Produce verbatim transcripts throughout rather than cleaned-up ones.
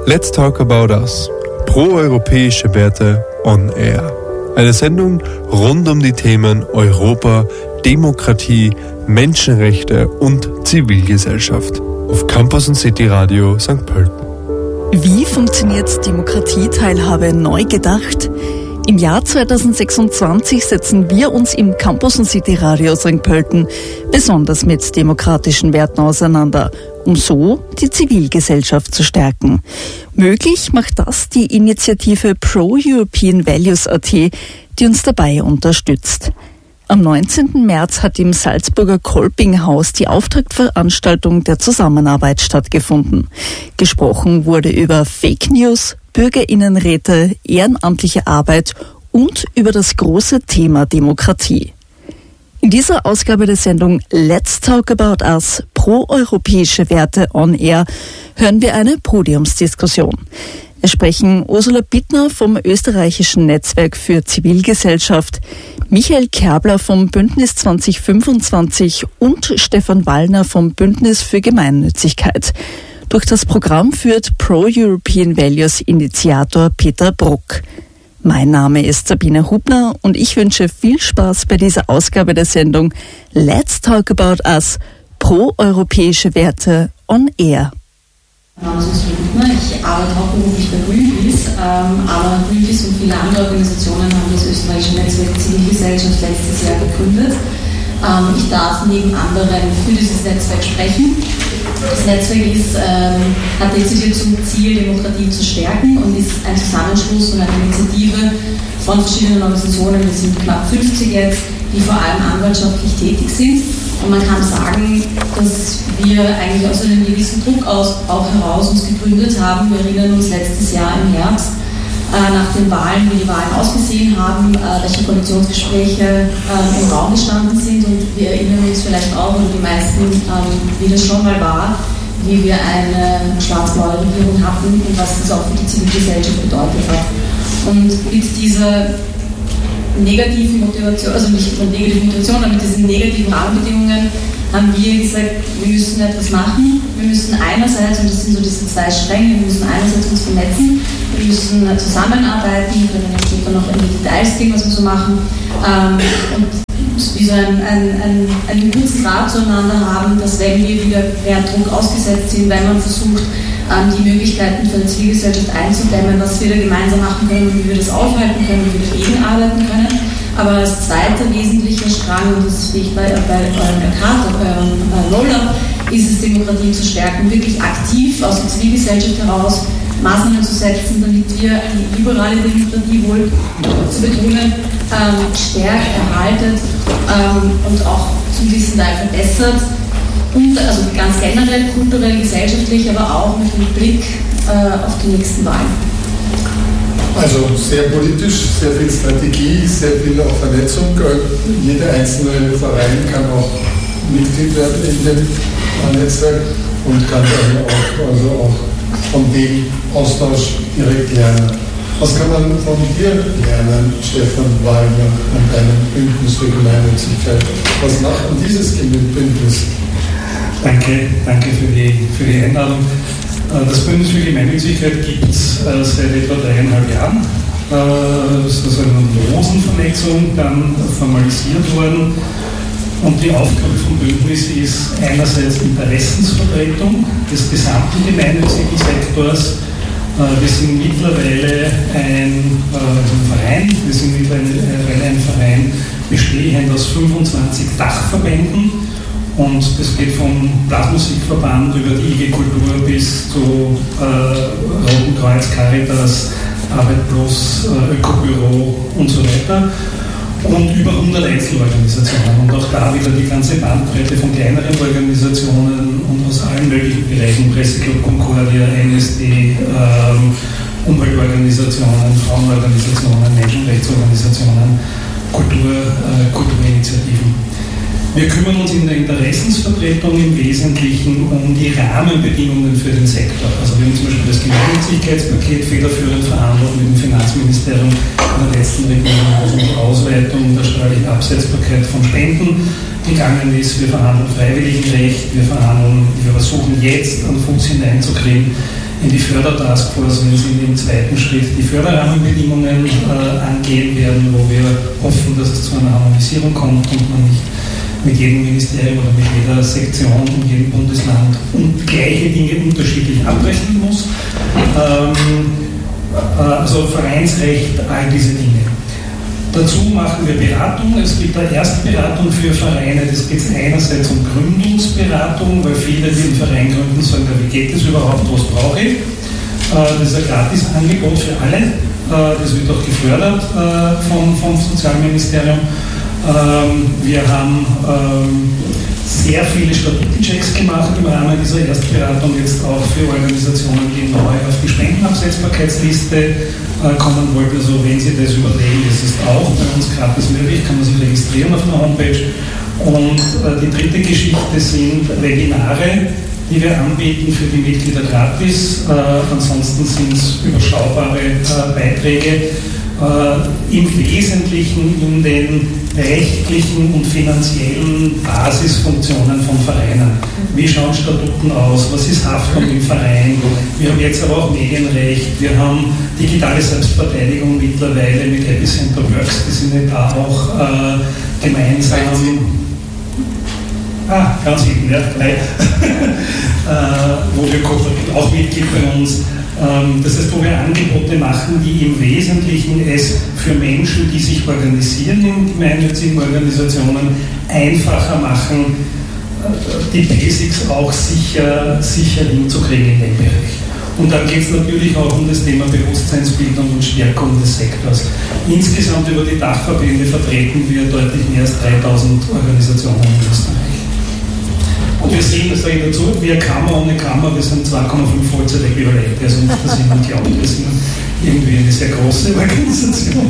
Let's Talk About Us. Pro-europäische Werte on Air. Eine Sendung rund um die Themen Europa, Demokratie, Menschenrechte und Zivilgesellschaft. Auf Campus und City Radio Sankt Pölten. Wie funktioniert Demokratieteilhabe neu gedacht? Im Jahr zweitausendsechsundzwanzig setzen wir uns im Campus und City Radio Sankt Pölten besonders mit demokratischen Werten auseinander, um so die Zivilgesellschaft zu stärken. Möglich macht das die Initiative Pro-European Values Punkt at, die uns dabei unterstützt. Am neunzehnten März hat im Salzburger Kolpinghaus die Auftaktveranstaltung der Zusammenarbeit stattgefunden. Gesprochen wurde über Fake News, Bürgerinnenräte, ehrenamtliche Arbeit und über das große Thema Demokratie. In dieser Ausgabe der Sendung Let's Talk About Us, pro-europäische Werte on Air, hören wir eine Podiumsdiskussion. Es sprechen Ursula Bittner vom österreichischen Netzwerk für Zivilgesellschaft, Michael Kerbler vom Bündnis zwanzig fünfundzwanzig und Stefan Wallner vom Bündnis für Gemeinnützigkeit. Durch das Programm führt Pro-European Values Initiator Peter Bruck. Mein Name ist Sabine Hubner und ich wünsche viel Spaß bei dieser Ausgabe der Sendung Let's Talk About Us, pro-europäische Werte on Air. Mein Name ist Ursula Bittner, ich arbeite hauptberuflich bei Greenpeace, ähm, aber Greenpeace und viele andere Organisationen haben das österreichische Netzwerk Zivilgesellschaft letztes Jahr gegründet. Ähm, ich darf neben anderen für dieses Netzwerk sprechen. Das Netzwerk ist, ähm, hat dezidiert zum Ziel, Demokratie zu stärken und ist ein Zusammenschluss und eine Initiative von verschiedenen Organisationen, wir sind knapp fünfzig jetzt, die vor allem anwaltschaftlich tätig sind. Und man kann sagen, dass wir eigentlich aus einem gewissen Druck aus, auch heraus uns gegründet haben. Wir erinnern uns letztes Jahr im Herbst äh, nach den Wahlen, wie die Wahlen ausgesehen haben, äh, welche Koalitionsgespräche äh, im Raum gestanden sind. Und wir erinnern uns vielleicht auch, oder die meisten, ähm, wie das schon mal war, wie wir eine schwarz-blaue Regierung hatten und was das auch für die Zivilgesellschaft bedeutet hat. Und mit dieser negativen Motivation, also nicht mit negativen Motivation, aber mit diesen negativen Rahmenbedingungen haben wir gesagt, wir müssen etwas machen. Wir müssen einerseits, und das sind so diese zwei Stränge, wir müssen einerseits uns vernetzen, wir müssen zusammenarbeiten, wir können dann später noch in die Details gehen, was wir so machen, ähm, und wie so ein, ein, ein, einen guten Draht zueinander haben, dass wenn wir wieder mehr Druck ausgesetzt sind, wenn man versucht, ähm, die Möglichkeiten für eine Zivilgesellschaft einzudämmen, was wir da gemeinsam machen können und wie wir das aufhalten können, wie wir dagegen arbeiten können. Aber als zweiter wesentlicher Strang, und das sehe ich bei, bei eurem Plakat, bei eurem äh, Roller, ist es, Demokratie zu stärken, wirklich aktiv aus der Zivilgesellschaft heraus Maßnahmen zu setzen, damit wir die liberale Demokratie, wohl zu betonen, ähm, stärkt, erhaltet ähm, und auch zum gewissen Teil verbessert. Und, also ganz generell, kulturell, gesellschaftlich, aber auch mit dem Blick äh, auf die nächsten Wahlen. Also sehr politisch, sehr viel Strategie, sehr viel auch Vernetzung. Jeder einzelne Verein kann auch Mitglied werden in dem Netzwerk und kann dann auch, also auch von dem Austausch direkt lernen. Was kann man von dir lernen, Stefan Wallner, an deinem Bündnis für Gemeinnützigkeit? Was macht denn dieses Bündnis? Danke, danke für die, für die Einladung. Das Bündnis für Gemeinnützigkeit gibt es äh, seit etwa dreieinhalb Jahren. Äh, das ist also eine losen dann formalisiert worden. Und die Aufgabe vom Bündnis ist einerseits Interessensvertretung des gesamten gemeinnützigen Sektors. Äh, wir sind mittlerweile ein, äh, ein Verein, wir sind mittlerweile ein Verein bestehend aus fünfundzwanzig Dachverbänden. Und das geht vom Blasmusikverband über die I G Kultur bis zu äh, Roten Kreuz, Caritas, Arbeit Plus, äh, Ökobüro und so weiter. Und über hundert Einzelorganisationen. Und auch da wieder die ganze Bandbreite von kleineren Organisationen und aus allen möglichen Bereichen, Presseclub Concordia, N S D, ähm, Umweltorganisationen, Frauenorganisationen, Menschenrechtsorganisationen, Kultur, äh, Kulturinitiativen. Wir kümmern uns in der Interessensvertretung im Wesentlichen um die Rahmenbedingungen für den Sektor. Also wir haben zum Beispiel das Gemeinnützigkeitspaket federführend verhandelt mit dem Finanzministerium in der letzten Regierung, wo es um die Ausweitung der steuerlichen Absetzbarkeit von Spenden gegangen ist. Wir verhandeln Freiwilligenrecht, wir verhandeln, wir versuchen jetzt einen Fuß hineinzukriegen in die Fördertaskforce, wenn sie im zweiten Schritt die Förderrahmenbedingungen äh, angehen werden, wo wir hoffen, dass es zu einer Harmonisierung kommt und man nicht mit jedem Ministerium oder mit jeder Sektion in jedem Bundesland und gleiche Dinge unterschiedlich abrechnen muss. Ähm, äh, also Vereinsrecht, all diese Dinge. Dazu machen wir Beratung. Es gibt eine Erstberatung für Vereine. Das geht einerseits um Gründungsberatung, weil viele, die einen Verein gründen, sagen, wie geht das überhaupt, was brauche ich? Das ist ein Gratisangebot für alle. Das wird auch gefördert vom, vom Sozialministerium. Wir haben sehr viele Statutenchecks gemacht im Rahmen dieser Erstberatung, jetzt auch für Organisationen, die neu auf die Spendenabsetzbarkeitsliste kommen wollten. Also wenn Sie das überlegen, das ist auch bei uns gratis möglich, kann man sich registrieren auf der Homepage. Und äh, die dritte Geschichte sind Webinare, die wir anbieten für die Mitglieder gratis. Äh, ansonsten sind es überschaubare äh, Beiträge. Äh, im Wesentlichen in den rechtlichen und finanziellen Basisfunktionen von Vereinen. Wie schauen Statuten aus? Was ist Haftung im Verein? Wir haben jetzt aber auch Medienrecht. Wir haben digitale Selbstverteidigung mittlerweile mit Epicenter Works. Die sind ja da auch äh, gemeinsam. Ah, ganz hinten, ja. äh, wo wir auch Mitglied bei uns. Das heißt, wo wir Angebote machen, die im Wesentlichen es für Menschen, die sich organisieren in gemeinnützigen Organisationen, einfacher machen, die Basics auch sicher, sicher hinzukriegen in dem Bereich. Und dann geht es natürlich auch um das Thema Bewusstseinsbildung und Stärkung des Sektors. Insgesamt über die Dachverbände vertreten wir deutlich mehr als dreitausend Organisationen in Österreich. Und wir sehen, das sage ich dazu, wir Kammer ohne Kammer, wir sind zwei Komma fünf Vollzeitäquivalente, also nicht, dass jemand glaubt, wir sind irgendwie eine sehr große Organisation.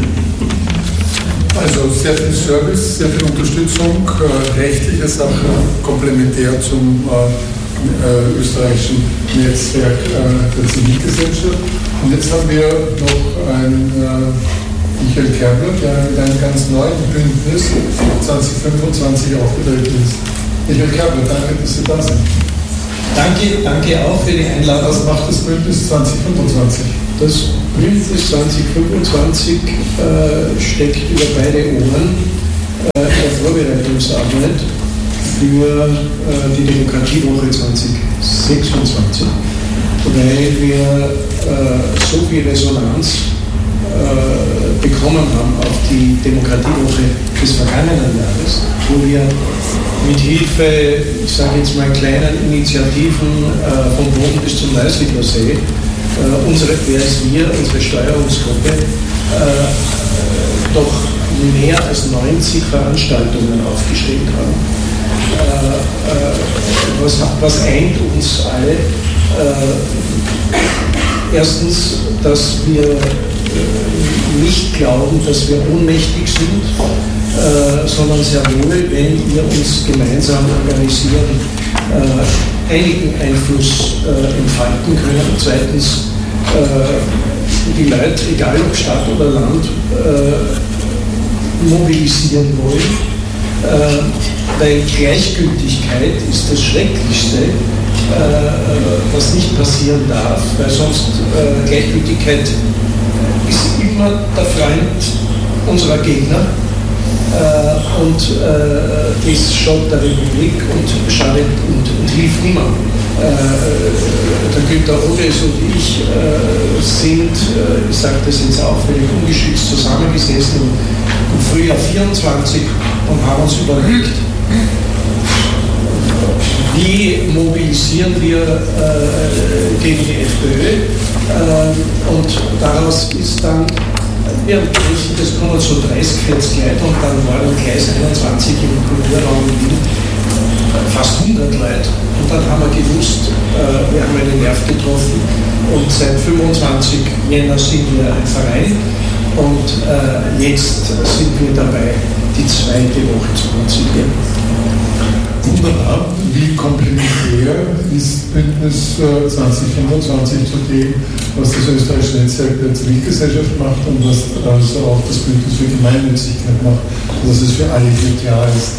Also sehr viel Service, sehr viel Unterstützung, äh, rechtliche Sachen, komplementär zum äh, äh, österreichischen Netzwerk äh, der Zivilgesellschaft. Und jetzt haben wir noch einen äh, Michael Kerbler, der mit einem ganz neuen Bündnis zwanzig fünfundzwanzig aufgetreten ist. Michael Kerbler, danke, dass Sie da sind. Danke, danke auch für die Einladung. Was macht das Bündnis zwanzig fünfundzwanzig? Das Bündnis zwanzig fünfundzwanzig äh, steckt über beide Ohren äh, in der Vorbereitungsarbeit für äh, die Demokratiewoche zwanzig sechsundzwanzig, weil wir äh, so viel Resonanz äh, bekommen haben auf die Demokratiewoche des vergangenen Jahres, wo wir mit Hilfe, ich sage jetzt mal, kleinen Initiativen äh, vom Boden bis zum Neusiedler See, äh, unsere, wer ist wir, unsere Steuerungsgruppe, äh, doch mehr als neunzig Veranstaltungen aufgestellt haben. Äh, äh, was, was eint uns alle? Äh, erstens, dass wir äh, nicht glauben, dass wir ohnmächtig sind, Äh, sondern sehr wohl, wenn wir uns gemeinsam organisieren, äh, einigen Einfluss äh, entfalten können. Zweitens, äh, die Leute, egal ob Stadt oder Land, äh, mobilisieren wollen, äh, weil Gleichgültigkeit ist das Schrecklichste, äh, was nicht passieren darf, weil sonst äh, Gleichgültigkeit ist immer der Freund unserer Gegner. Äh, und äh, das schadet der Republik und schadet und, und hilft niemandem. Äh, der Günter Odes und ich äh, sind, äh, ich sage das jetzt auch, völlig ungeschützt zusammengesessen im Frühjahr vierundzwanzig und haben uns überlegt, wie mobilisieren wir äh, gegen die FPÖ, äh, und daraus ist dann wir haben berichtet, es kommen so dreißig, vierzig Leute und dann waren im Gleis einundzwanzig im Kulturraum in Wien fast hundert Leute. Und dann haben wir gewusst, äh, wir haben einen Nerv getroffen und seit fünfundzwanzig Jänner sind wir ein Verein und äh, jetzt sind wir dabei, die zweite Woche zu konzipieren. Wunderbar. Wie komplementär ist Bündnis zwanzig fünfundzwanzig zu dem, was das österreichische Netzwerk der Zivilgesellschaft macht und was also auch das Bündnis für Gemeinnützigkeit macht, dass es für alle klar ist?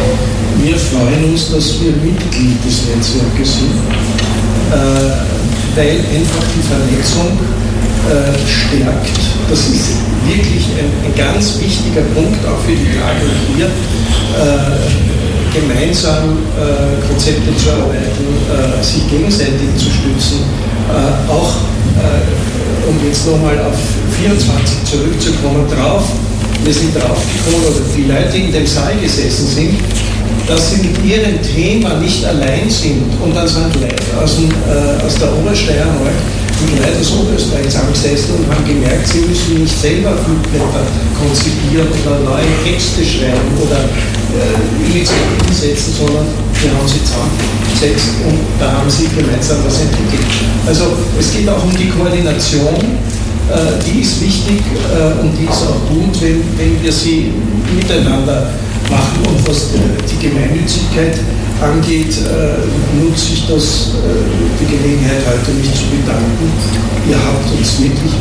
Wir freuen uns, dass wir Mitglied des Netzwerkes sind, äh, weil einfach die Vernetzung äh, stärkt. Das ist wirklich ein, ein ganz wichtiger Punkt auch für die Tage hier, äh, gemeinsam äh, Konzepte zu erarbeiten, äh, sich gegenseitig zu stützen, äh, auch äh, um jetzt nochmal auf vierundzwanzig zurückzukommen, drauf, wir sind draufgekommen, oder die Leute, die in dem Saal gesessen sind, dass sie mit ihrem Thema nicht allein sind. Und dann sind Leute aus, dem, äh, aus der Obersteiermark und Leute aus Oberösterreich zusammengesessen und haben gemerkt, sie müssen nicht selber Flugblätter konzipieren oder neue Texte schreiben oder äh, Initiativen setzen, sondern wir haben sie zusammengesetzt und da haben sie gemeinsam was entwickelt. Also es geht auch um die Koordination. Äh, die ist wichtig äh, und die ist auch gut, wenn, wenn wir sie miteinander machen. Und was die Gemeinnützigkeit angeht, äh, nutze ich das, äh, die Gelegenheit heute mich zu bedanken. Ihr habt uns wirklich